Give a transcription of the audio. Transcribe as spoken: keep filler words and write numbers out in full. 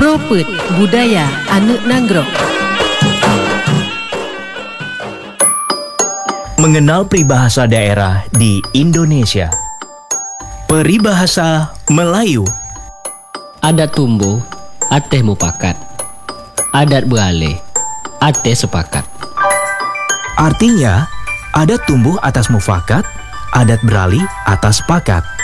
Propet Budaya Anu Nanggroe. Mengenal peribahasa daerah di Indonesia. Peribahasa Melayu. Adat tumbuh, ateh mupakat. Adat beralih, ateh sepakat. Artinya, adat tumbuh atas mufakat, adat beralih atas sepakat.